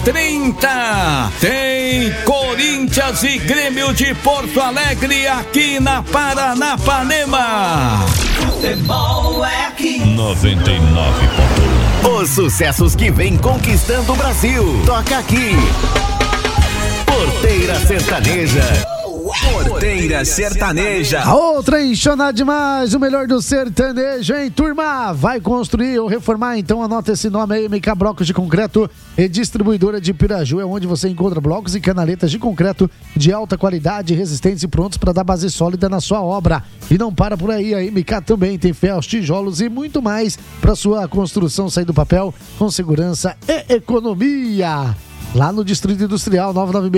991-43-0030. Tem Corinthians e Grêmio de Porto Alegre aqui na Paranapanema. Futebol é aqui. 99.1. Os sucessos que vem conquistando o Brasil. Toca aqui. Porteira Sertaneja. Porteira Sertaneja. A outra enxonar demais, o melhor do sertanejo, hein, turma? Vai construir ou reformar? Então anota esse nome aí, MK Blocos de Concreto e Distribuidora de Piraju, é onde você encontra blocos e canaletas de concreto de alta qualidade, resistentes e prontos para dar base sólida na sua obra. E não para por aí, a MK também tem ferros, tijolos e muito mais para sua construção sair do papel com segurança e economia. Lá no Distrito Industrial,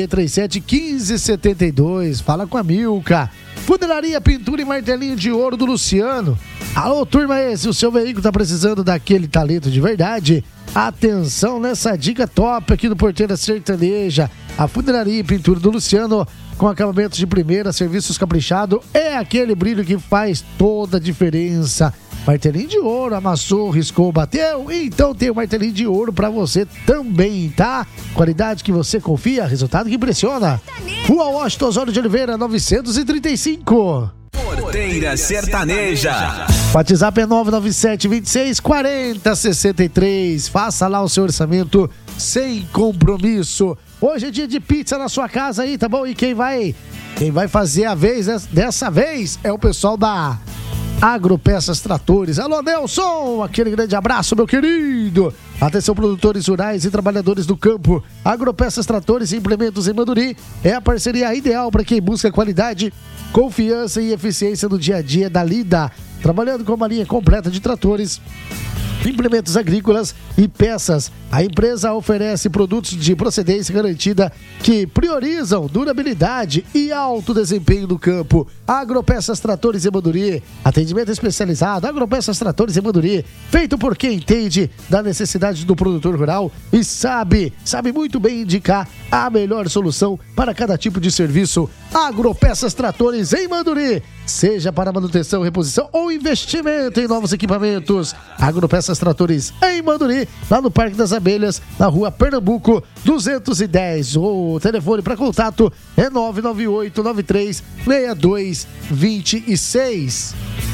99637-1572. Fala com a Milka. Funilaria, pintura e martelinho de ouro do Luciano. Alô, turma, se o seu veículo tá precisando daquele talento de verdade, atenção nessa dica top aqui do Porteira Sertaneja. A funilaria e pintura do Luciano, com acabamentos de primeira, serviços caprichados, é aquele brilho que faz toda a diferença. Martelinho de ouro, amassou, riscou, bateu, então tem o martelinho de ouro pra você também, tá? Qualidade que você confia, resultado que impressiona. Rua Washington Osório de Oliveira, 935. Porteira Sertaneja. WhatsApp é 997-26-40-63. Faça lá o seu orçamento sem compromisso. Hoje é dia de pizza na sua casa aí, tá bom? E quem vai fazer a vez dessa vez é o pessoal da Agropeças Tratores. Alô, Nelson, aquele grande abraço, meu querido. Atenção, produtores rurais e trabalhadores do campo. Agropeças Tratores e Implementos em Maduri é a parceria ideal para quem busca qualidade, confiança e eficiência no dia a dia da lida. Trabalhando com uma linha completa de tratores, implementos agrícolas e peças. A empresa oferece produtos de procedência garantida que priorizam durabilidade e alto desempenho no campo. Agropeças Tratores e Maduri, atendimento especializado. Agropeças Tratores e Maduri, feito por quem entende da necessidade do produtor rural e sabe muito bem indicar a melhor solução para cada tipo de serviço. Agropeças Tratores em Maduri, seja para manutenção, reposição ou investimento em novos equipamentos. Agropeças Tratores em Maduri, lá no Parque das Abelhas, na Rua Pernambuco 210. O telefone para contato é 998-93-6226.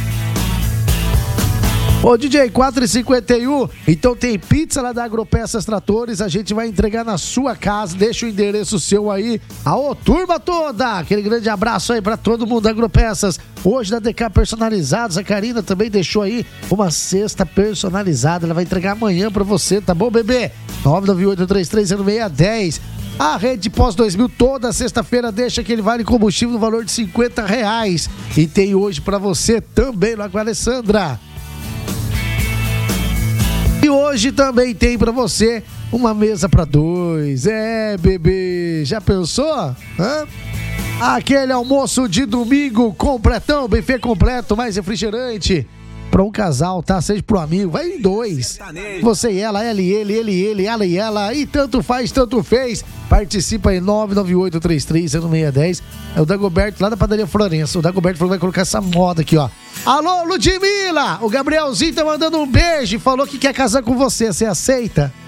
Ô DJ, 4h51, então tem pizza lá da Agropeças Tratores, a gente vai entregar na sua casa, deixa o endereço seu aí. Aô, turma toda, aquele grande abraço aí pra todo mundo da Agropeças. Hoje da DK Personalizados, a Karina também deixou aí uma cesta personalizada, ela vai entregar amanhã pra você, tá bom, bebê? 998-330610. A Rede Pós 2000 toda sexta-feira deixa aquele vale combustível no valor de R$50. E tem hoje pra você também lá com a Alessandra. E hoje também tem pra você uma mesa pra dois. É, bebê, já pensou? Hã? Aquele almoço de domingo completão, buffet completo, mais refrigerante. Pra um casal, tá? Seja pro amigo, vai em dois. Você e ela e ele, ela e ela. E tanto faz, tanto fez. Participa aí, 998-33-0610. É o Dagoberto lá da Padaria Florença. O Dagoberto falou que vai colocar essa moda aqui, ó. Alô, Ludmila! O Gabrielzinho tá mandando um beijo e falou que quer casar com você. Você aceita?